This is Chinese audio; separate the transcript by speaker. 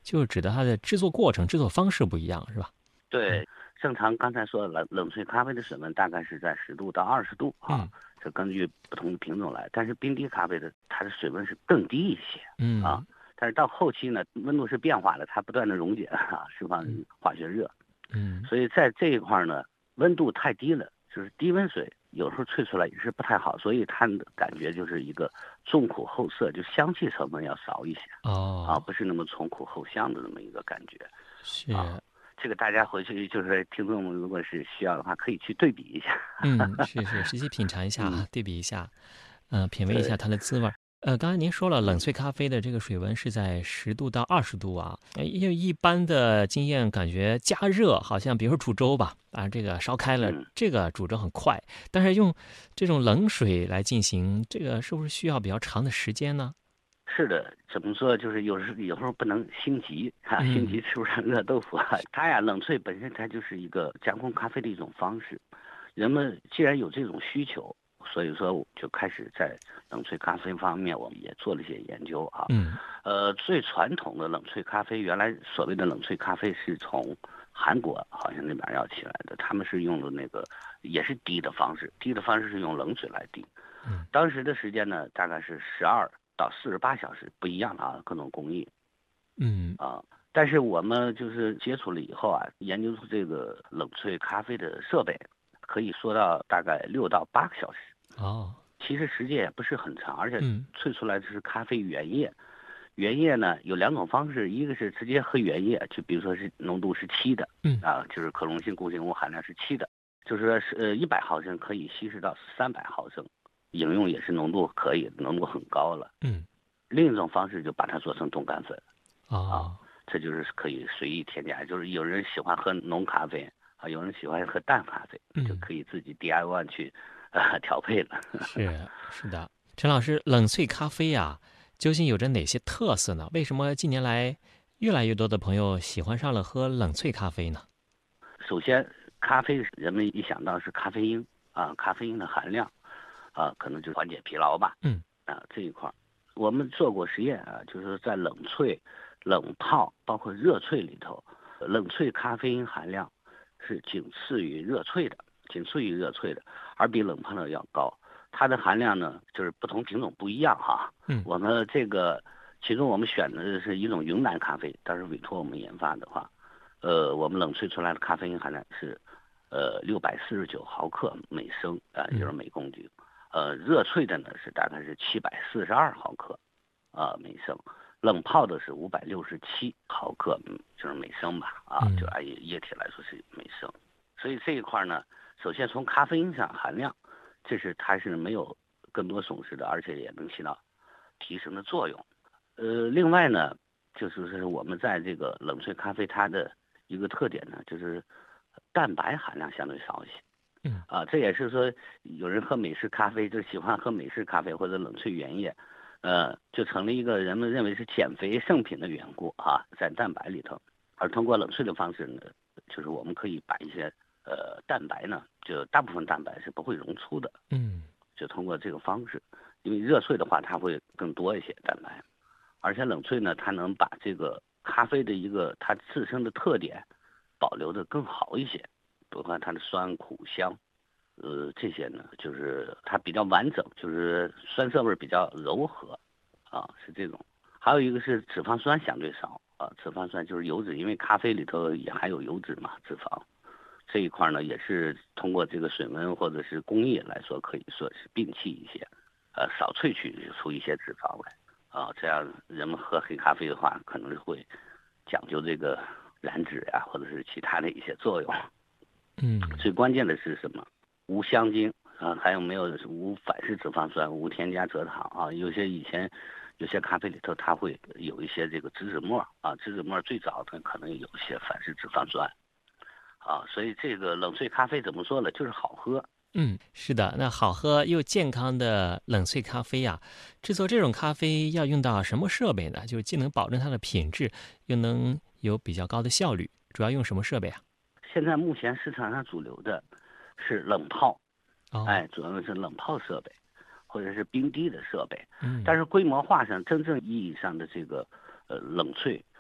Speaker 1: 就是指的它的制作过程、制作方式不一样，是吧？
Speaker 2: 对，正常刚才说冷萃咖啡的水温大概是在10度到20度啊，
Speaker 1: 嗯
Speaker 2: 这根据不同的品种来。但是冰滴咖啡的它的水温是更低一些啊，
Speaker 1: 嗯
Speaker 2: 但是到后期呢，温度是变化的，它不断的溶解啊，释放
Speaker 1: 嗯
Speaker 2: 化学热，
Speaker 1: 嗯
Speaker 2: 所以在这一块呢，温度太低了，就是低温水有时候萃出来也是不太好，所以它的感觉就是一个重苦后涩，就香气成分要少一些啊，
Speaker 1: 哦，
Speaker 2: 不是那么从苦后香的那么一个感觉。啊，
Speaker 1: 是。
Speaker 2: 这个大家回去就是听众们，如果是需要的话，可以去对比一下。
Speaker 1: 是，实际品尝一下
Speaker 2: 嗯，
Speaker 1: 啊，对比一下，品味一下
Speaker 2: 对，
Speaker 1: 它的滋味儿。刚才您说了，冷萃咖啡的这个水温是在10度到20度啊。因为一般的经验感觉加热，好像比如说煮粥吧，啊，这个烧开了，
Speaker 2: 嗯，
Speaker 1: 这个煮粥很快，但是用这种冷水来进行，这个是不是需要比较长的时间呢？
Speaker 2: 是的，怎么说就是有时候不能心急哈、心
Speaker 1: 嗯
Speaker 2: 急吃不上热豆腐啊。它呀，冷萃本身它就是一个加工咖啡的一种方式。人们既然有这种需求，所以说我就开始在冷萃咖啡方面，我们也做了一些研究啊。
Speaker 1: 嗯
Speaker 2: 最传统的冷萃咖啡，原来所谓的冷萃咖啡是从韩国好像那边要起来的，他们是用的那个也是滴的方式，滴的方式是用冷水来滴。
Speaker 1: 嗯
Speaker 2: 当时的时间呢，大概是12到48小时，不一样的啊，各种工艺
Speaker 1: 嗯，
Speaker 2: 啊。但是我们就是接触了以后啊，研究出这个冷萃咖啡的设备，可以说到大概6到8个小时。
Speaker 1: 哦，
Speaker 2: 其实时间也不是很长，而且
Speaker 1: 嗯
Speaker 2: 萃出来的是咖啡原液。原液呢有两种方式，一个是直接喝原液，就比如说是浓度是七的
Speaker 1: 嗯，
Speaker 2: 啊，就是可溶性固形物含量是七的，就是说是100毫升可以稀释到300毫升，饮用也是浓度可以，浓度很高了。
Speaker 1: 嗯，
Speaker 2: 另一种方式就把它做成冻干粉啊，
Speaker 1: 哦，
Speaker 2: 这就是可以随意添加，就是有人喜欢喝浓咖啡啊，有人喜欢喝淡咖啡，就
Speaker 1: 嗯。
Speaker 2: 可以自己 DIY 去调配了。
Speaker 1: 是的，陈老师，冷萃咖啡呀，究竟有着哪些特色呢？为什么近年来越来越多的朋友喜欢上了喝冷萃咖啡呢？
Speaker 2: 首先，咖啡人们一想到是咖啡因啊，咖啡因的含量啊，可能就缓解疲劳吧
Speaker 1: 嗯
Speaker 2: 啊这一块儿，我们做过实验啊，就是在冷萃、冷泡包括热萃里头，冷萃咖啡因含量是仅次于热萃的，仅次于热萃的，而比冷泡的要高。它的含量呢，就是不同品种不一样哈。
Speaker 1: 嗯
Speaker 2: 我们这个其中我们选的是一种云南咖啡，当时委托我们研发的话。我们冷萃出来的咖啡因含量是，649毫克每升啊，也就是
Speaker 1: 嗯
Speaker 2: 每公斤。热萃的呢是大概是742毫克每升，冷泡的是567毫克，就是每升吧啊，就
Speaker 1: 嗯
Speaker 2: 按液体来说是每升。所以这一块呢，首先从咖啡因上含量，它是没有更多损失的，而且也能起到提升的作用。另外呢，就是我们在这个冷萃咖啡它的一个特点呢，就是蛋白含量相对少一些
Speaker 1: 嗯
Speaker 2: 啊。这也是说有人喝美式咖啡就喜欢喝美式咖啡或者冷萃原液，就成了一个人们认为是减肥圣品的缘故啊，在蛋白里头。而通过冷萃的方式呢，就是我们可以把一些蛋白呢，就大部分蛋白是不会溶出的，
Speaker 1: 嗯
Speaker 2: 就通过这个方式，因为热萃的话它会更多一些蛋白。而且冷萃呢，它能把这个咖啡的一个它自身的特点保留的更好一些，比如说它的酸、苦、香，这些呢，就是它比较完整，就是酸涩味比较柔和，啊，是这种。还有一个是脂肪酸相对少啊，脂肪酸就是油脂，因为咖啡里头也含有油脂嘛，脂肪这一块呢，也是通过这个水温或者是工艺来说，可以说是摒弃一些，少萃取出一些脂肪来。啊，这样人们喝黑咖啡的话，可能会讲究这个燃脂呀，或者是其他的一些作用。
Speaker 1: 嗯
Speaker 2: 最关键的是什么？无香精啊，还有没有无反式脂肪酸、无添加蔗糖啊？以前有些咖啡里头它会有一些这个植脂末啊，植脂末最早它可能有一些反式脂肪酸啊，所以这个冷萃咖啡怎么说呢？就是好喝。
Speaker 1: 是的。那好喝又健康的冷萃咖啡呀，制作这种咖啡要用到什么设备呢？就是既能保证它的品质，又能有比较高的效率，主要用什么设备啊？
Speaker 2: 现在目前市场上主流的是冷泡，
Speaker 1: 哦，
Speaker 2: 哎，主要是冷泡设备，或者是冰滴的设备。但
Speaker 1: 嗯
Speaker 2: 是规模化上真正意义上的这个冷萃，